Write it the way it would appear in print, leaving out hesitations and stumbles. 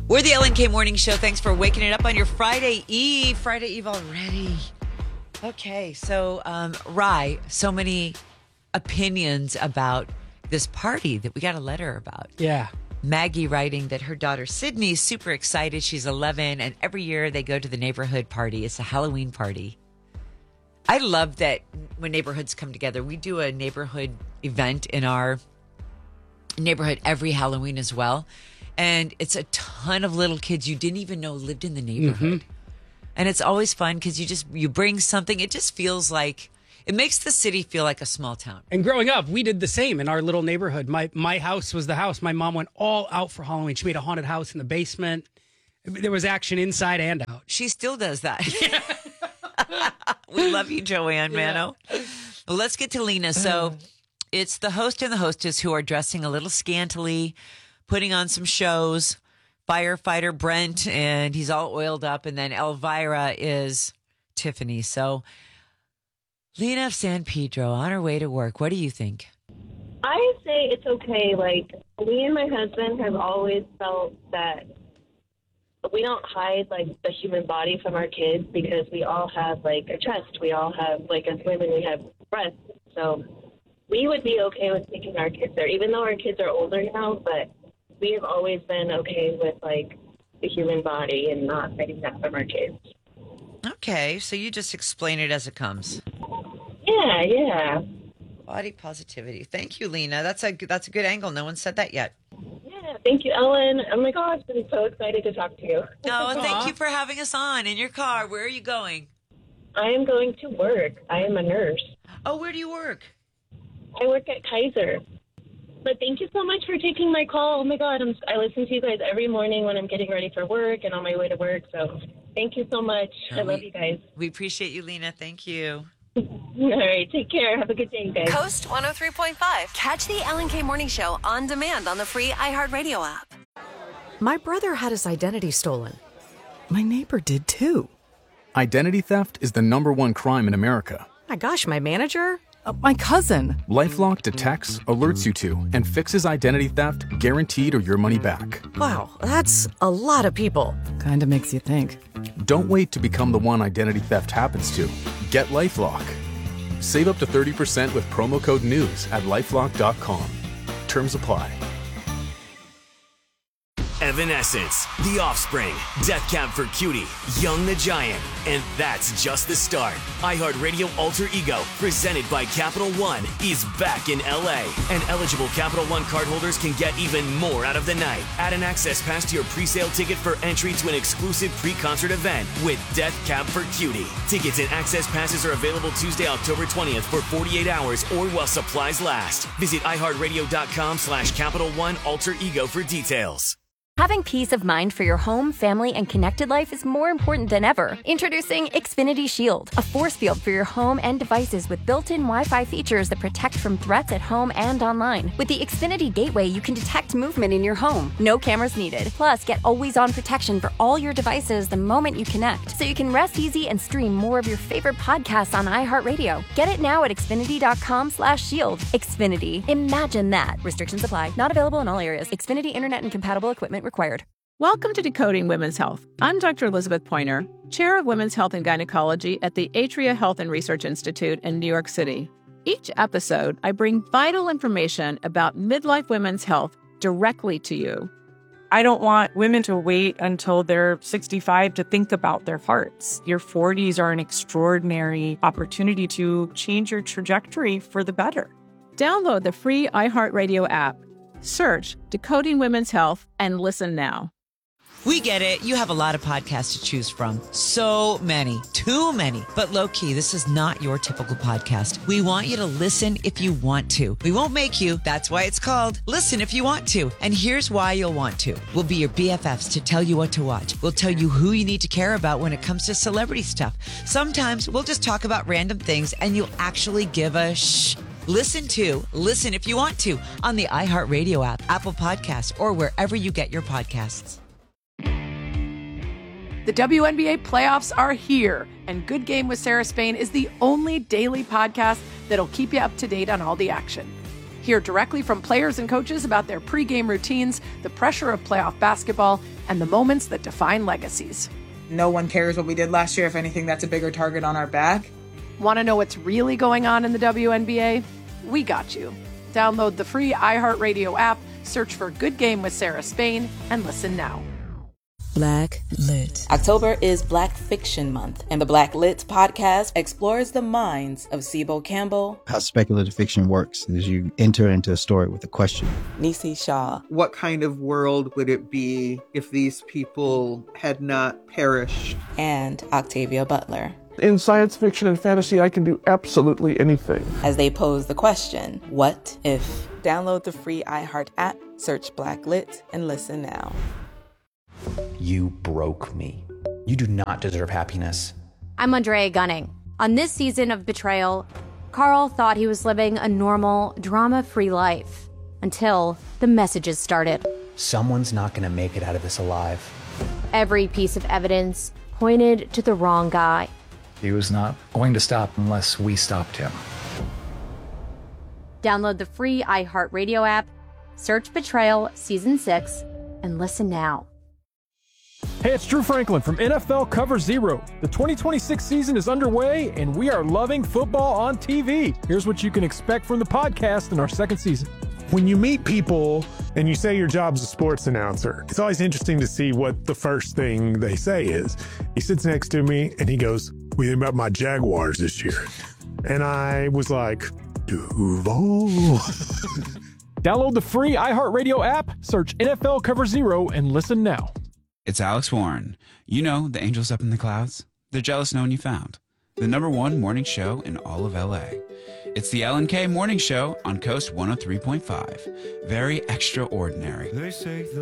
We're the Ellen K Morning Show. Thanks for waking it up on your Friday Eve. Friday Eve already. Okay, so Rye, so many opinions about this party that we got a letter about. Yeah. Maggie writing that her daughter Sydney is super excited. She's 11, and every year they go to the neighborhood party. It's a Halloween party. I love that when neighborhoods come together. We do a neighborhood event in our neighborhood every Halloween as well. And it's a ton of little kids you didn't even know lived in the neighborhood. Mm-hmm. And it's always fun because you bring something. It just feels like, it makes the city feel like a small town. And growing up, we did the same in our little neighborhood. My house was the house. My mom went all out for Halloween. She made a haunted house in the basement. There was action inside and out. She still does that. We love you, Joanne Mano. Well, let's get to Lena. So it's the host and the hostess who are dressing a little scantily, putting on some shows. Firefighter Brent, and he's all oiled up. And then Elvira is Tiffany. So Lena of San Pedro on her way to work. What do you think? I say it's okay. Like, me and my husband have always felt that we don't hide, like, the human body from our kids because we all have, like, a chest. We all have, like, as women, we have breasts. So we would be okay with taking our kids there, even though our kids are older now, but we have always been okay with, like, the human body and not hiding that from our kids. Okay, so you just explain it as it comes. Yeah. Body positivity. Thank you, Lena. That's a good angle. No one said that yet. Yeah, thank you, Ellen. Oh, my gosh, I'm so excited to talk to you. Oh, thank you for having us on in your car. Where are you going? I am going to work. I am a nurse. Oh, where do you work? I work at Kaiser. But thank you so much for taking my call. Oh, my God, I listen to you guys every morning when I'm getting ready for work and on my way to work. So thank you so much. I love you guys. We appreciate you, Lena. Thank you. All right. Take care. Have a good day, guys. Coast 103.5. Catch the Ellen K Morning Show on demand on the free iHeartRadio app. My brother had his identity stolen. My neighbor did too. Identity theft is the #1 crime in America. My gosh, my manager? My cousin. LifeLock detects, alerts you to, and fixes identity theft guaranteed or your money back. Wow, that's a lot of people. Kinda makes you think. Don't wait to become the one identity theft happens to. Get LifeLock. Save up to 30% with promo code NEWS at LifeLock.com. Terms apply. Evanescence, The Offspring, Death Cab for Cutie, Young the Giant, and that's just the start. iHeartRadio Alter Ego, presented by Capital One, is back in LA, and eligible Capital One cardholders can get even more out of the night. Add an access pass to your pre-sale ticket for entry to an exclusive pre-concert event with Death Cab for Cutie. Tickets and access passes are available Tuesday, October 20th for 48 hours or while supplies last. Visit iHeartRadio.com/Capital One Alter Ego for details. Having peace of mind for your home, family, and connected life is more important than ever. Introducing Xfinity Shield, a force field for your home and devices with built-in Wi-Fi features that protect from threats at home and online. With the Xfinity Gateway, you can detect movement in your home. No cameras needed. Plus, get always-on protection for all your devices the moment you connect, so you can rest easy and stream more of your favorite podcasts on iHeartRadio. Get it now at Xfinity.com/shield. Xfinity. Imagine that. Restrictions apply. Not available in all areas. Xfinity Internet and compatible equipment required. Welcome to Decoding Women's Health. I'm Dr. Elizabeth Pointer, Chair of Women's Health and Gynecology at the Atria Health and Research Institute in New York City. Each episode, I bring vital information about midlife women's health directly to you. I don't want women to wait until they're 65 to think about their hearts. Your 40s are an extraordinary opportunity to change your trajectory for the better. Download the free iHeartRadio app. Search Decoding Women's Health and listen now. We get it. You have a lot of podcasts to choose from. So many. Too many. But low-key, this is not your typical podcast. We want you to listen if you want to. We won't make you. That's why it's called Listen If You Want To. And here's why you'll want to. We'll be your BFFs to tell you what to watch. We'll tell you who you need to care about when it comes to celebrity stuff. Sometimes we'll just talk about random things and you'll actually give a shh. Listen if you want to on the iHeartRadio app, Apple Podcasts, or wherever you get your podcasts. The WNBA playoffs are here, and Good Game with Sarah Spain is the only daily podcast that'll keep you up to date on all the action. Hear directly from players and coaches about their pregame routines, the pressure of playoff basketball, and the moments that define legacies. No one cares what we did last year. If anything, that's a bigger target on our back. Want to know what's really going on in the WNBA? We got you. Download the free iHeartRadio app, search for Good Game with Sarah Spain, and listen now. Black Lit. October is Black Fiction Month, and the Black Lit podcast explores the minds of Sibo Campbell. How speculative fiction works is you enter into a story with a question. Nisi Shaw. What kind of world would it be if these people had not perished? And Octavia Butler. In science fiction and fantasy, I can do absolutely anything. As they pose the question, what if? Download the free iHeart app, search Black Lit, and listen now. You broke me. You do not deserve happiness. I'm Andrea Gunning. On this season of Betrayal, Carl thought he was living a normal, drama-free life until the messages started. Someone's not going to make it out of this alive. Every piece of evidence pointed to the wrong guy. He was not going to stop unless we stopped him. Download the free iHeartRadio app, search Betrayal Season 6, and listen now. Hey, it's Drew Franklin from NFL Cover Zero. The 2026 season is underway, and we are loving football on TV. Here's what you can expect from the podcast in our second season. When you meet people and you say your job's a sports announcer, it's always interesting to see what the first thing they say is. He sits next to me and he goes, "What do you think about my Jaguars this year?" And I was like, Duval. Download the free iHeartRadio app, search NFL Cover Zero, and listen now. It's Alex Warren. You know, the angels up in the clouds. They're jealous no one you found. The #1 morning show in all of LA. It's the L&K Morning Show on Coast 103.5. Very extraordinary. They say